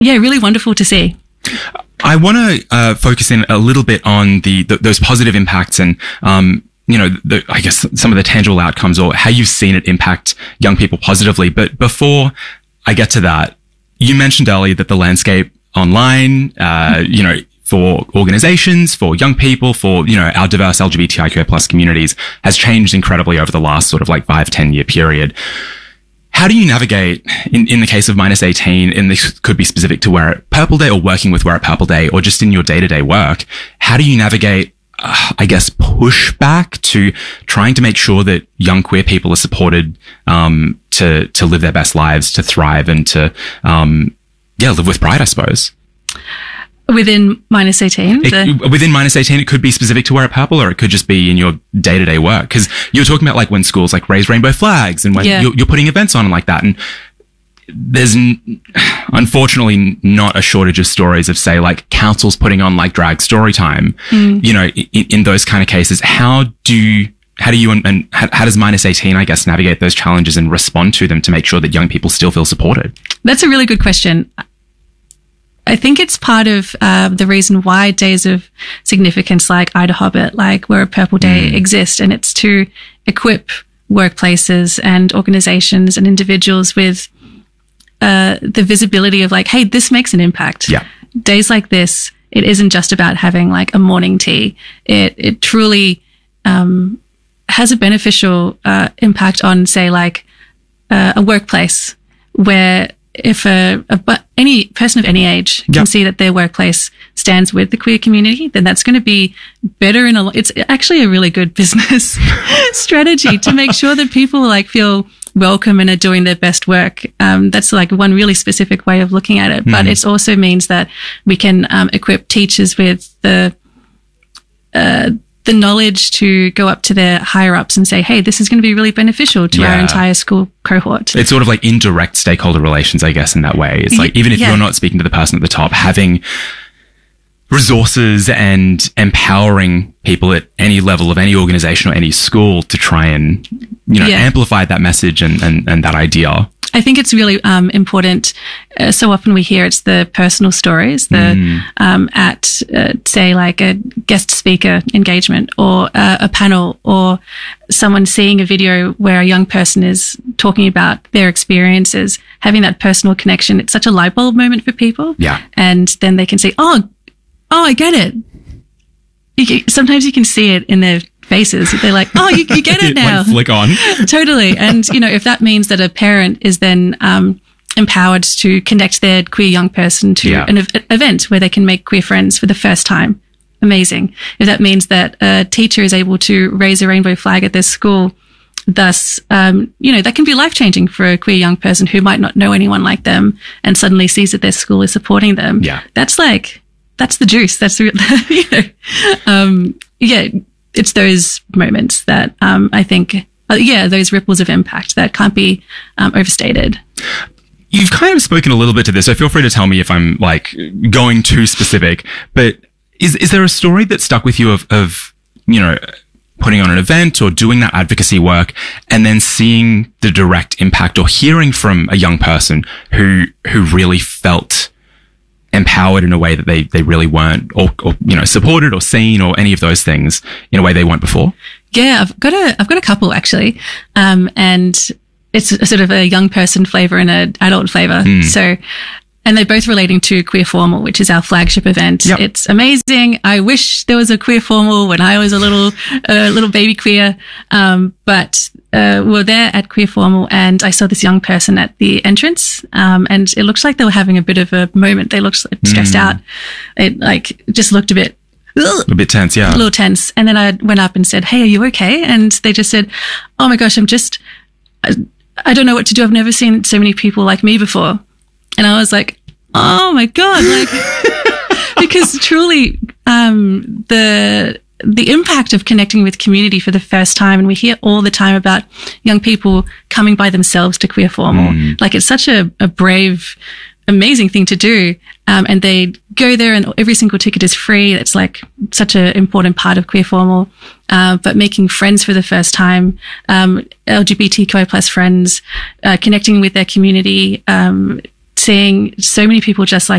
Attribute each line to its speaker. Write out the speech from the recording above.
Speaker 1: yeah, really wonderful to see.
Speaker 2: I want to focus in a little bit on those positive impacts and, I guess some of the tangible outcomes or how you've seen it impact young people positively. But before I get to that, you mentioned earlier that the landscape online, for organizations, for young people, for, our diverse LGBTIQ plus communities has changed incredibly over the last sort of like 5-10 year period. How do you navigate in the case of Minus 18, and this could be specific to Wear at Purple Day or working with Wear at Purple Day or just in your day-to-day work, how do you navigate, pushback to trying to make sure that young queer people are supported to live their best lives, to thrive and to, live with pride, I suppose?
Speaker 1: Within Minus 18?
Speaker 2: Within Minus 18, it could be specific to Wear at Purple, or it could just be in your day-to-day work. Because you're talking about like when schools like raise rainbow flags and when you're putting events on and like that. And there's unfortunately not a shortage of stories of, say, like councils putting on like drag story time. In those kind of cases, how do you and how does Minus 18, I guess, navigate those challenges and respond to them to make sure that young people still feel supported?
Speaker 1: That's a really good question. I think it's part of the reason why days of significance like Ida Hobbit, like Wear at Purple Day exist, and it's to equip workplaces and organizations and individuals with the visibility of like, hey, this makes an impact.
Speaker 2: Yeah.
Speaker 1: Days like this, it isn't just about having like a morning tea. It truly has a beneficial impact on, say, like a workplace where if any person of any age can see that their workplace stands with the queer community, then that's going to be better it's actually a really good business strategy to make sure that people like feel welcome and are doing their best work. That's like one really specific way of looking at it. But it also means that we can equip teachers with the knowledge to go up to their higher ups and say, hey, this is going to be really beneficial to our entire school cohort.
Speaker 2: It's sort of like indirect stakeholder relations, I guess, in that way. It's like, even if you're not speaking to the person at the top, having resources and empowering people at any level of any organization or any school to try and, amplify that message and that idea.
Speaker 1: I think it's really important. So often we hear it's the personal stories, say like a guest speaker engagement or a panel or someone seeing a video where a young person is talking about their experiences, having that personal connection. It's such a light bulb moment for people.
Speaker 2: Yeah.
Speaker 1: And then they can say, oh, I get it. Sometimes you can see it in their faces. They're like, oh, you get it now.
Speaker 2: Like flick on.
Speaker 1: Totally. And, if that means that a parent is then empowered to connect their queer young person to an event where they can make queer friends for the first time, amazing. If that means that a teacher is able to raise a rainbow flag at their school, thus, that can be life-changing for a queer young person who might not know anyone like them and suddenly sees that their school is supporting them.
Speaker 2: Yeah.
Speaker 1: That's the juice. That's, it's those moments that I think, those ripples of impact that can't be overstated.
Speaker 2: You've kind of spoken a little bit to this, so feel free to tell me if I'm like going too specific. But is there a story that stuck with you of putting on an event or doing that advocacy work and then seeing the direct impact or hearing from a young person who really felt empowered in a way that they really weren't, or supported or seen or any of those things in a way they weren't before?
Speaker 1: Yeah, I've got a couple actually, and it's a sort of a young person flavor and an adult flavor. So, and they're both relating to Queer Formal, which is our flagship event. Yep. It's amazing. I wish there was a Queer Formal when I was a little baby queer, but we're there at Queer Formal, and I saw this young person at the entrance, and it looked like they were having a bit of a moment. They looked stressed out. It just looked a bit
Speaker 2: tense, yeah.
Speaker 1: A little tense. And then I went up and said, hey, are you okay? And they just said, oh my gosh, I don't know what to do. I've never seen so many people like me before. And I was like, oh my God, because truly, the impact of connecting with community for the first time, and we hear all the time about young people coming by themselves to Queer Formal. Like, it's such a brave, amazing thing to do. And they go there and every single ticket is free. It's like such an important part of Queer Formal. But making friends for the first time, LGBTQI plus friends, connecting with their community, seeing so many people just like